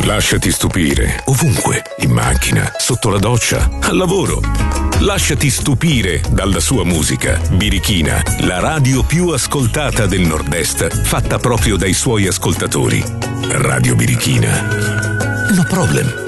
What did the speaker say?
Lasciati stupire, ovunque, in macchina, sotto la doccia, al lavoro. Lasciati stupire dalla sua musica. Birichina, la radio più ascoltata del Nord-Est, fatta proprio dai suoi ascoltatori. Radio Birichina. No problem.